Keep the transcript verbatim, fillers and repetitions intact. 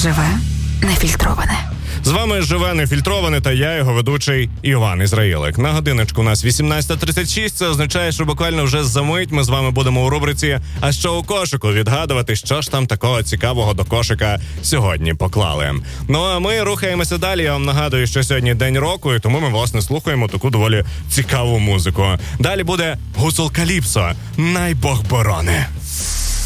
Живе нефільтроване. З вами живе нефільтроване та я, його ведучий Іван Ізраїлик. На годиночку у нас вісімнадцята тридцять шість, це означає, що буквально вже за мить ми з вами будемо у рубриці «А що у кошику?» відгадувати, що ж там такого цікавого до кошика сьогодні поклали. Ну а ми рухаємося далі. Я вам нагадую, що сьогодні день року, і тому ми, власне, слухаємо таку доволі цікаву музику. Далі буде гуцул Каліпсо. Най Бог борони.